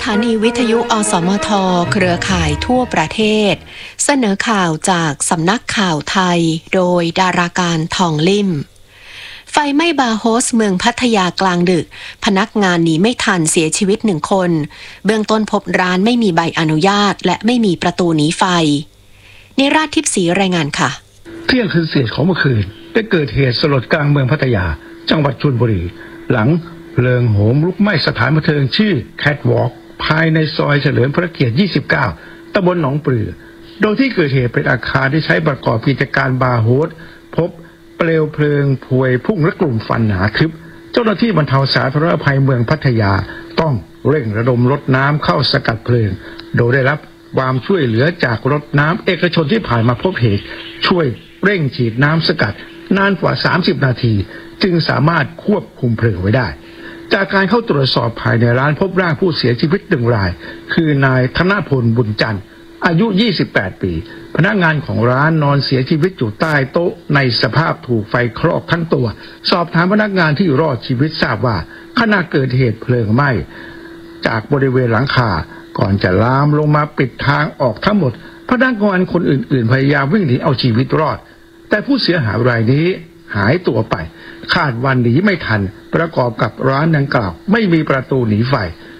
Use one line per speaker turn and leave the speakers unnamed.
านีวิทยุอสมทเครือข่ายทั่วประเทศเสนอข่าวจากสำนักข่าวไทยโดยดาราการทองลิ่มไฟไหม้บาร์โฮสเมืองพัทยากลางดึกพนักงานหนีไม่ทันเสียชีวิต1 คนเบื้องต้นพบร้านไม่มีใบอนุญาตและไม่มีประตูหนีไฟนิราชทิพย์ศรีรายงานค่ะ
เที่ยงคืนเศษของเมื่อคืนได้เกิดเหตุสลดกลางเมืองพัทยาจังหวัดชลบุรีหลังเพลิงโหมลุกไหม้สถานบันเทิงชื่อแคทวอล์กภายในซอยเฉลิมพระเกียรติ 29 ตำบลหนองปลือโดยที่เกิดเหตุเป็นอาคารที่ใช้ประกอบกิจการบาร์โฮสพบเปลวเพลิงพวยพุ่งและกลุ่มควันหนาทึบเจ้าหน้าที่บรรเทาสาธารณภัยเมืองพัทยาต้องเร่งระดมรถน้ำเข้าสกัดเพลิงโดยได้รับความช่วยเหลือจากรถน้ำเอกชนที่ผ่านมาพบเหตุช่วยเร่งฉีดน้ำสกัดนานกว่า30 นาทีจึงสามารถควบคุมเพลิงไว้ได้จากการเข้าตรวจสอบภายในร้านพบร่างผู้เสียชีวิต1 รายคือนายธนพลบุญจันทร์อายุ28 ปีพนักงานของร้านนอนเสียชีวิตอยู่ใต้โต๊ะในสภาพถูกไฟคลอกทั้งตัวสอบถามพนักงานที่รอดชีวิตทราบว่าขณะเกิดเหตุเพลิงไหม้จากบริเวณหลังคาก่อนจะลามลงมาปิดทางออกทั้งหมดพนักงานคนอื่นๆพยายามวิ่งหนีเอาชีวิตรอดแต่ผู้เสียหายรายนี้หายตัวไปคาดวันหนีไม่ทันประกอบกับร้านดังกล่าวไม่มีประตูหนีไฟ